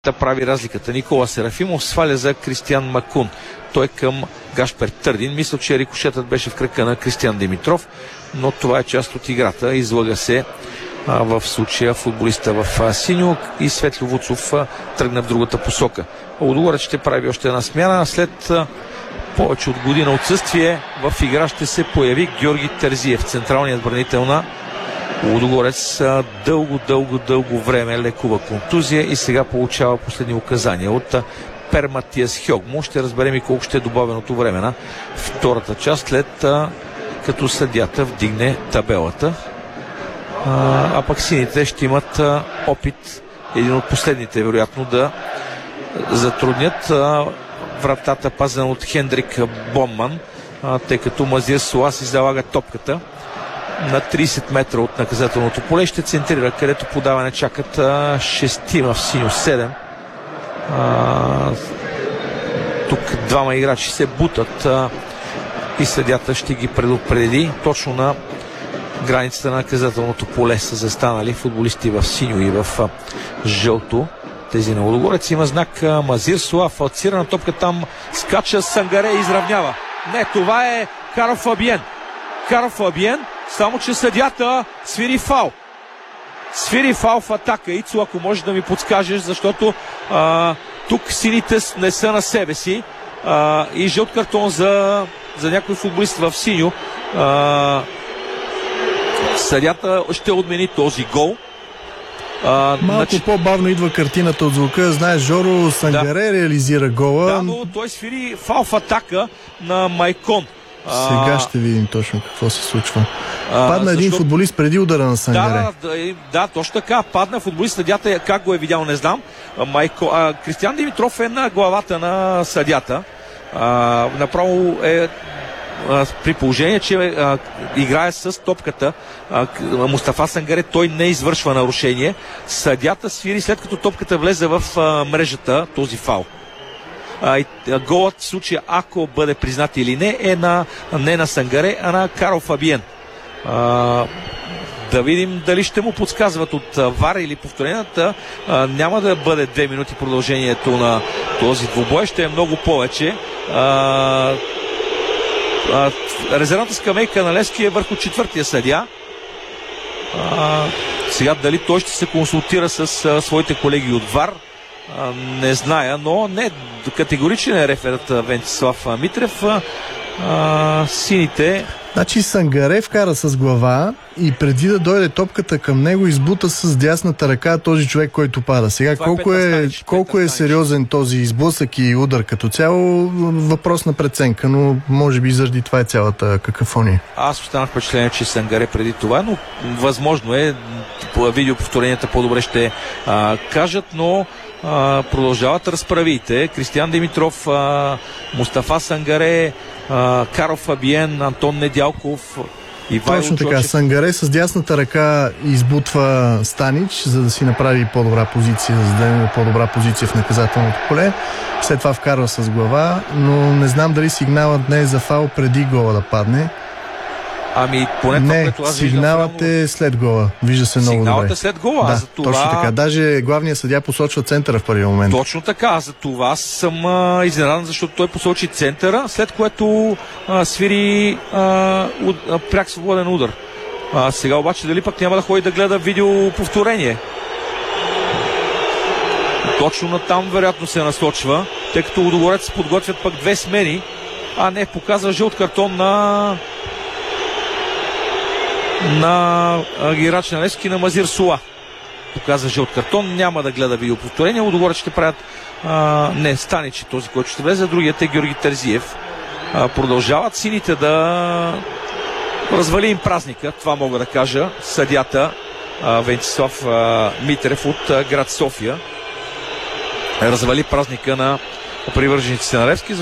да прави разликата. Никола Серафимов сваля за Кристиан Макун. Той към Гашпер Търдин. Мисля, че рикошетът беше в кръка на Кристиан Димитров, но това е част от играта. Излага се в случая футболиста в синьо и Светло Вуцов тръгна в другата посока. Лудогорец ще прави още една смяна. След повече от година отсъствие в игра ще се появи Георги Терзиев, централният отбранител на Лудогорец. Дълго време лекува контузия и сега получава последни указания от Пер Матиас Хьогмо. Ще разберем и колко ще е добавеното време на втората част, след като съдията вдигне табелата. А пък сините ще имат опит, един от последните вероятно, да затруднят вратата, пазена от Хендрик Бомман, тъй като Мазир Суа си залага топката на 30 метра от наказателното поле. Ще центрира, където подаване чакат шестима в синьо, 7. Тук двама играчи се бутат и съдята ще ги предупреди. Точно на границата на наказателното поле са застанали футболисти в синьо и в жълто. Тези на Лудогорец. Има знак Мазир Суа. Фалцирана топка там. Скача Сангаре и изравнява. Не, това е Карл Фабиен. Карл Фабиен, само че съдята свири фал. Свири фал в атака. Ицо, ако можеш да ми подскажеш, защото тук сините не са на себе си. И жълт картон за някой футболист в синьо. Съдята ще отмени този гол. Малко по-бавно идва картината от звука. Знаеш, Жоро Сангаре реализира гола. Да, но той свири фал в атака на Майкон. Сега ще видим точно какво се случва. Падна един футболист преди удара на Сангаре. Да, точно така. Падна футболист, съдята как го е видял, не знам. Кристиан Димитров е на главата на съдята. Направо е при положение, че играе с топката Мустафа Сангаре, той не извършва нарушение. Съдята свири след като топката влезе в мрежата, този фал. Голът в случая, ако бъде признат или не, е не на Сангаре, а на Карл Фабиен. Да видим дали ще му подсказват от ВАР или повторената. Няма да бъде 2 минути продължението на този двубой, ще е много повече. Резервната скамейка на Левски е върху четвъртия съдия. Сега дали той ще се консултира с своите колеги от ВАР, не зная, но не категоричен е реферът Венцислав Митрев. Сините... Значи Сангаре вкара с глава и преди да дойде топката към него, избута с дясната ръка този човек, който пада. Сега колко е сериозен този изблъсък и удар като цяло, въпрос на преценка, но може би заради това е цялата какафония. Аз останах впечатление, че Сангаре преди това, но възможно е, видеоповторенията по-добре ще кажат, но продължават разправите. Кристиан Димитров, Мустафа Сангаре, Карл Фабиен, Антон Недялков, Ивайло Точно така, Джочев. Сангаре с дясната ръка избутва Станич, за да си направи по-добра позиция, за да има по-добра позиция в наказателното поле. След това вкарва с глава, но не знам дали сигналът не е за фал преди гола да падне. Поне не, сигналът е след гола. Вижда се много добре. Сигналът е след гола. Да, за това... точно така. Даже главният съдия посочва центъра в първия момент. Точно така. За това съм изненадан, защото той посочи центъра, след което свири пряк свободен удар. Сега обаче дали пък няма да ходи да гледа видеоповторение? Точно натам вероятно се насочва, тъй като Лудогорец подготвят пък 2 смени, а не показва жълт картон на играч на Левски, на Мазир Суа. Показва жълт картон, няма да гледа видеоповторение. Лудогорец ще правят Станич, този, който ще влезе, другият е Георги Терзиев. Продължават сините да развали им празника, това мога да кажа. Съдята Венцислав Митрев от град София развали празника на привържениците на Левски.